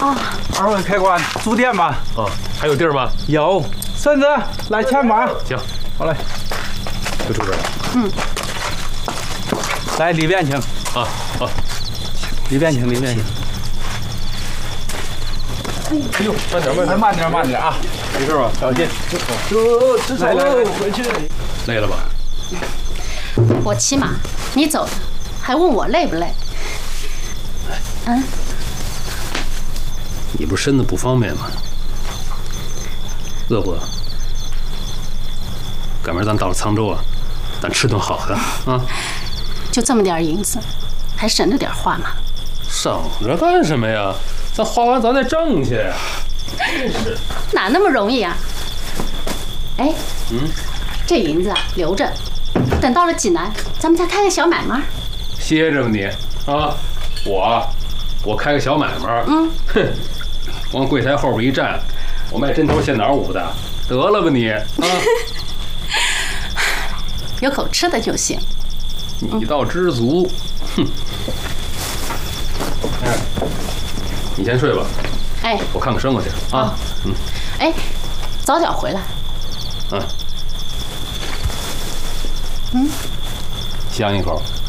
啊， 二位客官，住店吧？ 啊，还有地儿吗？ 有，孙子来牵马。 行， 好嘞， 就住这儿了。 嗯， 来里边请。 啊，好， 里边请，里边请。 哎呦，慢点，慢点， 慢点，慢点啊！ 没事吧？ 小心。走，来，回去。 累了吧？ 我骑马，你走着，还问我累不累？嗯， 你不是身子不方便吗？饿不饿？赶明儿咱到了沧州啊，咱吃顿好的啊！ 就这么点银子，还省着点花嘛。 省着干什么呀？咱花完咱再挣去呀！真是哪那么容易啊？哎，这银子啊留着，等到了济南，咱们再开个小买卖。 歇着吧你啊！我开个小买卖，哼，往柜台后边一站，我卖针头线脑舞的，得了吧你啊！ 有口吃的就行。 你倒知足，哼！哎，你先睡吧， 哎， 我看看生活去啊。 哎，早点回来。 香一口。